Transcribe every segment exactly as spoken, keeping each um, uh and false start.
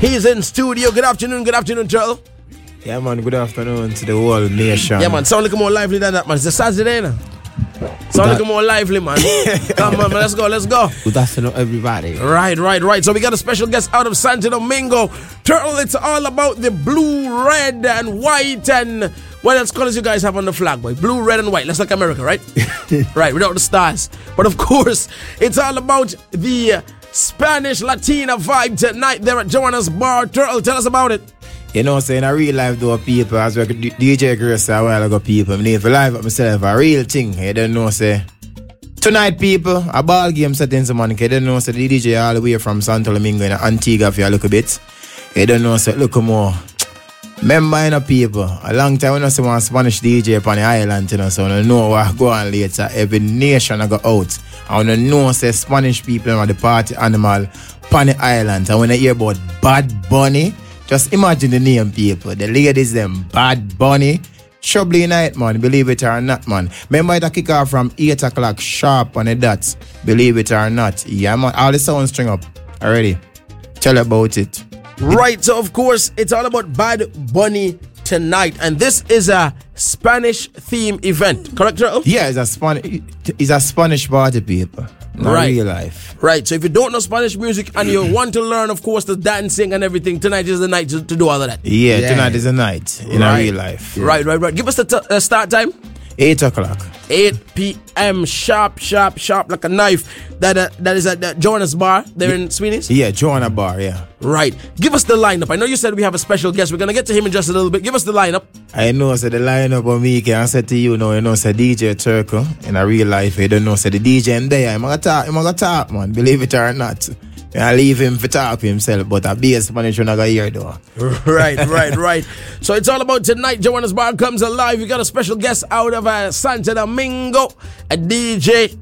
He's in studio. Good afternoon, good afternoon, Turtle. Yeah, man, good afternoon to the whole nation. Yeah, man, sound like more lively than that, man. It's a Saturday, no? Sound like more lively, man. Come on, man, let's go, let's go. Good afternoon, everybody. Right, right, right. So we got a special guest out of Santo Domingo. Turtle, it's all about the blue, red, and white, and what else colors you guys have on the flag, boy? Blue, red, and white. That's like America, right? Right, without the stars. But of course, it's all about the Spanish Latina vibe tonight there at Joanna's Bar. Turtle, tell us about it. You know, saying a real life though, people, as we D J Grace a while ago, people, I need to live up myself, a real thing. You don't know, say, tonight, people, a ball game setting some money. You don't know, say, the D J all the way from Santo Domingo in Antigua for you look a bit. You don't know, say, look more. Remember, you know, people, a long time when I see one Spanish D J upon the island, you know, so I know what go on later. Every nation I go out. I want to know, say, Spanish people are the party animal upon the island. And when I hear about Bad Bunny, just imagine the name, people. The ladies, them, Bad Bunny. Trouble night, man. Believe it or not, man. Remember it kick off from eight o'clock sharp on the dots. Believe it or not. Yeah, man. All the sound string up already. Tell about it. Right, so of course, it's all about Bad Bunny tonight. And this is a Spanish theme event. Correct, Turtle? Yeah, it's a Spanish, it's a Spanish party, people. Not right. Real life. Right, so if you don't know Spanish music and you want to learn, of course, the dancing and everything, tonight is the night to, to do all of that. Yeah, yeah, tonight is the night in right. a real life. Yeah. Right, right, right. Give us the t- uh, start time. eight o'clock. eight p.m. Sharp, sharp, sharp like a knife. That uh, that is at uh, Joanna's Bar there yeah. in Sweeney's? Yeah, Joanna Bar, yeah. Right. Give us the lineup. I know you said we have a special guest. We're going to get to him in just a little bit. Give us the lineup. I know, so the lineup of me can say to you now, you know, say D J Turco in a real life. You don't know, say the D J in there. I'm going to talk, I'm going to talk, man. Believe it or not. I leave him for talk for himself, but a bass Spanish you're not going to hear though. Right, right, right. So it's all about tonight. Joanna's Bar comes alive. We got a special guest out of uh, Santo Domingo, a D J.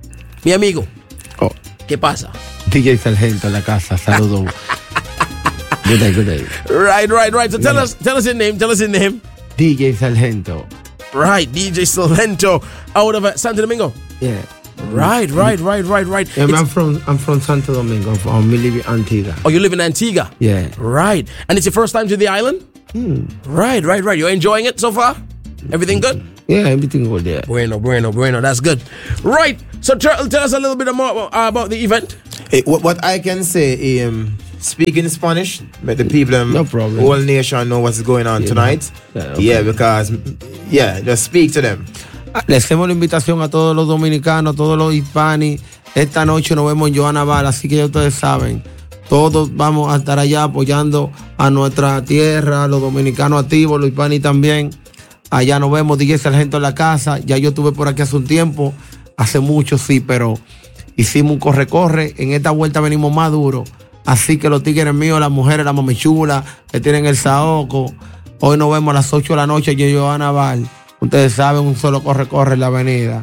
Mi amigo. Oh. ¿Qué pasa? D J Sargento en la casa. Saludos. Good day, good day. Right, right, right. So tell yeah. us, tell us your name. Tell us your name. D J Sargento. Right, D J Sargento out of uh, Santo Domingo. Yeah. Right, right, right, right, right. Yeah, I'm from I'm from Santo Domingo. I live in Antigua. Oh, you live in Antigua? Yeah. Right. And it's your first time to the island? Hmm. Right, right, right. You're enjoying it so far? Everything good? Yeah, everything good there. Bueno, bueno, bueno. That's good. Right. So, Turtle, tell us a little bit more uh, about the event. Hey, what, what I can say, um, speaking Spanish, let the people, um, no problem. whole nation know what's going on yeah. tonight. Yeah, okay. Yeah, because, yeah, just speak to them. Le hacemos la invitación a todos los dominicanos, a todos los hispanos. Esta noche nos vemos en Joanna Bar, así que ya ustedes saben. Todos vamos a estar allá apoyando a nuestra tierra, los dominicanos activos, los hispanos también. Allá nos vemos, D J Sargento en la casa. Ya yo estuve por aquí hace un tiempo, hace mucho sí, pero hicimos un corre-corre. En esta vuelta venimos más duros. Así que los tigres míos, las mujeres, las mamichulas, que tienen el saoco. Hoy nos vemos a las ocho de la noche en Joanna Bar. Ustedes saben, un solo corre-corre en la avenida.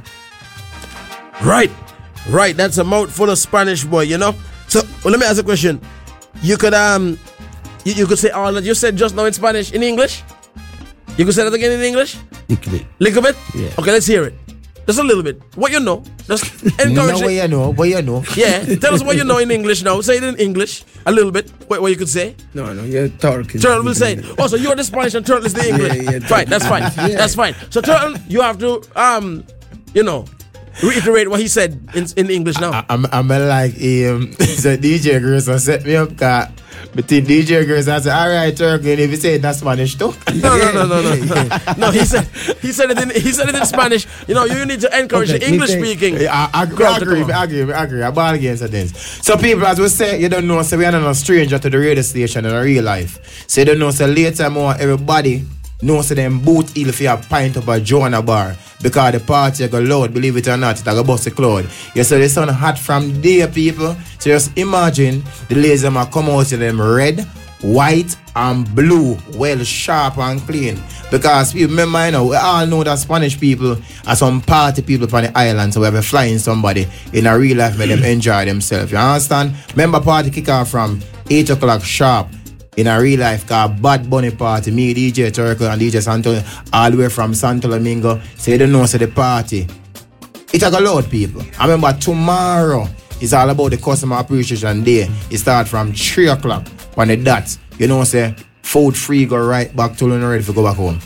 Right, right. That's a mouth full of Spanish, boy, you know? So, well, let me ask a question. You could, um, you, you could say all that you said just now in Spanish, in English? You could say that again in English? Little bit. Little bit? Yeah. Okay, let's hear it. Just a little bit. What you know. Just encourage no, it. What you know, what you know. Yeah, tell us what you know in English now. Say it in English, a little bit, what, what you could say. No, no, you're talking. Turtle will say it. Oh, so you're the Spanish and Turtle is the English. Yeah, yeah, fine, that's fine. Yeah. That's fine. So Turtle, you have to, um, you know, reiterate what he said in, in English now. I, I'm, I'm like, um, so D J Grace set me up, car. Between D J Grace, I said, all right, Turkey, and if you say it, that's Spanish too. No, no, no, no, no. No, no he said he said it in he said it in Spanish. You know, you need to encourage okay, the English speaking. I, I, I agree, I agree, I agree, I agree. I ball against things. So people, as we say, you don't know, so we are not a stranger to the radio station in real life. So you don't know, so later more everybody knows so them boot ill for a pint of a Joanna Bar. Because the party go loud, believe it or not, it go bust the cloud. You see the sun hot from there, people. So just imagine the laser might come out to them red, white, and blue, well sharp and clean. Because you remember, you know, we all know that Spanish people are some party people on the island, so we have a flying somebody in a real life, make them enjoy themselves. You understand? Remember, party kick off from eight o'clock sharp. In a real life, called Bad Bunny Party. Me, D J Turco and D J Santo, all the way from Santo Domingo. So you don't know, so the party. It's a lot, people. I remember tomorrow is all about the customer appreciation day. It starts from three o'clock. on the dots. You know, say, food free, go right back to Luna ready to go back home.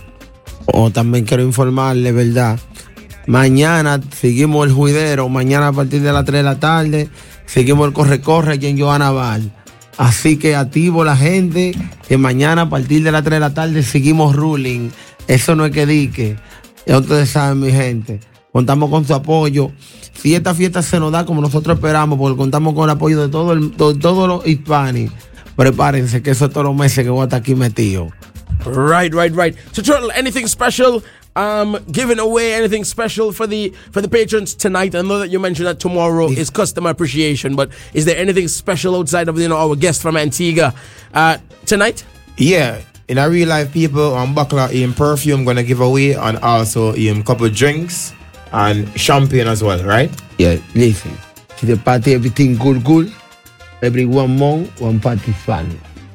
O también quiero informarle, ¿verdad? Mañana seguimos el juidero. Mañana a partir de las tres de la tarde seguimos el corre-corre aquí en Johanna Bar. Así que activo la gente que mañana a partir de las tres de la tarde seguimos ruling. Eso no es que dique. Ya ustedes saben, mi gente. Contamos con su apoyo. Si esta fiesta se nos da como nosotros esperamos, porque contamos con el apoyo de todo el, de todos los hispanos, prepárense que eso es todos los meses que voy a estar aquí metido. Right, right, right. So, Turtle, anything special? Um, giving away anything special for the for the patrons tonight? I know that you mentioned that tomorrow is customer appreciation, but is there anything special outside of, you know, our guest from Antigua uh, tonight? Yeah. In a real life, people on Buckler in perfume gonna give away, and also a couple drinks and champagne as well, right? Yeah, listen. To the party, everything cool, cool. Every one month, one party fun.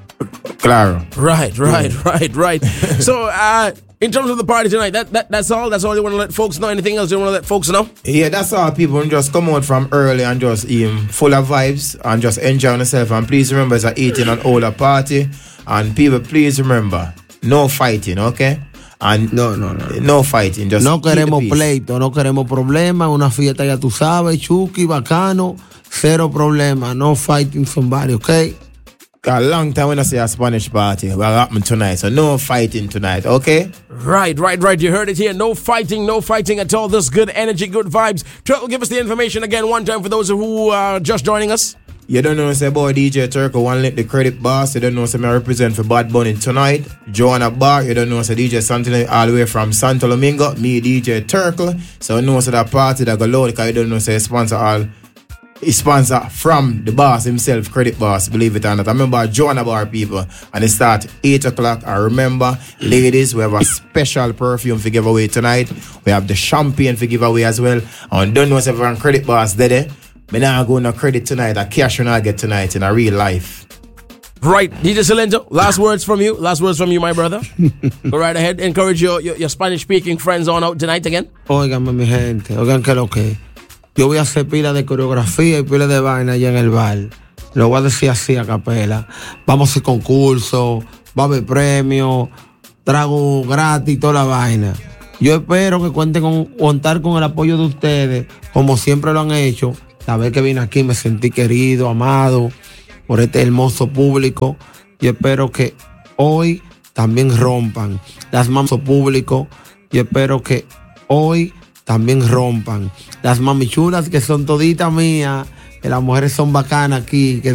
Claro. Right, right, yeah. right, right. So, uh, in terms of the party tonight, that, that that's all. That's all you want to let folks know. Anything else you want to let folks know? Yeah, that's all. People just come out from early and just um, full of vibes and just enjoy yourself. And please remember, it's an eighteen and older party. And people, please remember, no fighting, okay? And no, no, no. No fighting. Just no queremos pleito, no queremos problemas. Una fiesta, ya tú sabes, chuki, bacano, cero problema. No fighting somebody, okay? A long time when I say a Spanish party, what happened tonight? So no fighting tonight, okay? Right, right, right. You heard it here. No fighting, no fighting at all. This good energy, good vibes. Turtle, give us the information again one time for those who are just joining us. You don't know, say, boy, D J Turkle, one let the credit boss. You don't know, say, me represent for Bad Bunny tonight. Johanna Bar, you don't know, say, D J Santino all the way from Santo Domingo. Me, D J Turkle. So, you know, say, that party that go loud, because you don't know, say, sponsor all. He sponsor from the boss himself, credit boss, believe it or not. I remember Johanna Bar people, and it start eight o'clock. I remember, ladies, we have a special perfume for give away tonight. We have the champagne for give away as well. And don't know if everyone credit boss did it. Me now go no credit tonight. I cash when I get tonight in a real life. Right, D J Silento, last words from you. Last words from you, my brother. Go right ahead. Encourage your, your, your Spanish-speaking friends on out tonight again. Óigame, mi gente. Oigan que lo que. Yo voy a hacer pila de coreografía y pila de vaina allá en el bar. Lo voy a decir así a capela. Vamos a hacer concurso, va a haber premios, trago gratis, toda la vaina. Yo espero que cuenten con contar con el apoyo de ustedes, como siempre lo han hecho. La vez que vine aquí me sentí querido, amado por este hermoso público. Yo espero que hoy también rompan las manos público. Yo espero que hoy también rompan las mamichulas que son toditas mías, que las mujeres son bacanas aquí, que